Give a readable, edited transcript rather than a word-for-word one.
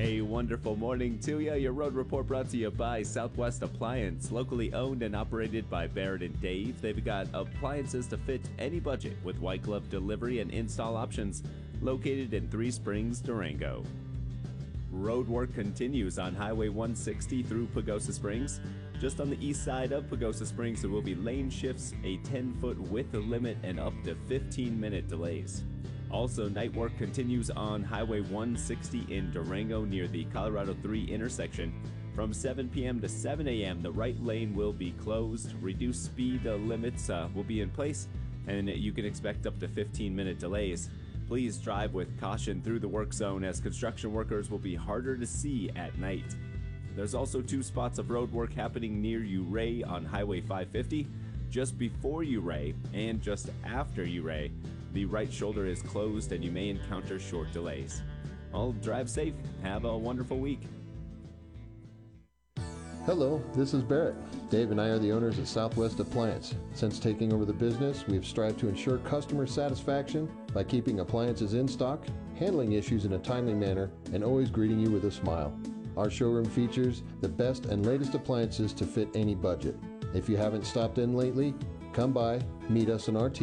A wonderful morning to you. Your road report brought to you by Southwest Appliance, locally owned and operated by Barrett and Dave. They've got appliances to fit any budget with white glove delivery and install options, located in Three Springs, Durango. Road work continues on Highway 160 through Pagosa Springs. Just on the east side of Pagosa Springs, there will be lane shifts, a 10-foot width limit, and up to 15-minute delays. Also, night work continues on Highway 160 in Durango near the Colorado 3 intersection. From 7 p.m. to 7 a.m., the right lane will be closed. Reduced speed limits will be in place, and you can expect up to 15-minute delays. Please drive with caution through the work zone, as construction workers will be harder to see at night. There's also 2 spots of road work happening near Ouray on Highway 550. Just before Ouray and just after Ouray, the right shoulder is closed and you may encounter short delays. I'll drive safe. Have a wonderful week. Hello, this is Barrett. Dave and I are the owners of Southwest Appliance. Since taking over the business, we have strived to ensure customer satisfaction by keeping appliances in stock, handling issues in a timely manner, and always greeting you with a smile. Our showroom features the best and latest appliances to fit any budget. If you haven't stopped in lately, come by, meet us in our team.